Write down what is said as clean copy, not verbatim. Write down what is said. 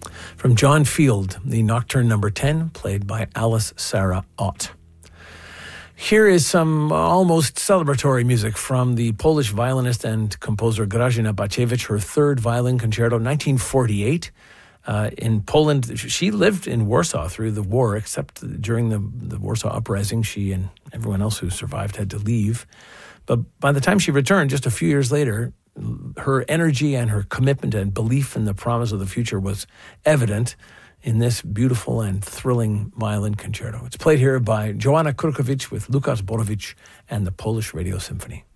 From John Field, the Nocturne Number 10, played by Alice Sarah Ott. Here is some almost celebratory music from the Polish violinist and composer Grażyna Bacewicz, her third violin concerto, 1948. In Poland, she lived in Warsaw through the war, except during the Warsaw Uprising, she and everyone else who survived had to leave. But by the time she returned, just a few years later, her energy and her commitment and belief in the promise of the future was evident in this beautiful and thrilling violin concerto. It's played here by Joanna Kurkiewicz with Lukas Borowicz and the Polish Radio Symphony.